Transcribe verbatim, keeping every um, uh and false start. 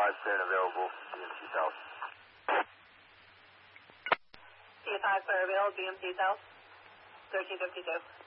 five clear and available, B M C South. C five clear available, B M C South, thirteen fifty-two.